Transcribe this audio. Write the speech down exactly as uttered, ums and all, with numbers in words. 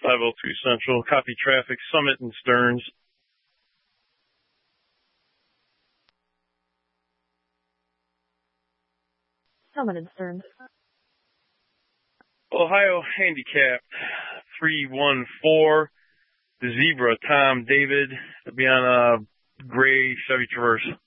five oh three Central. Copy traffic, Summit and Stearns. Summit and Stearns. Ohio Handicap three one four. The Zebra, Tom David. It'll be on a gray Chevy Traverse.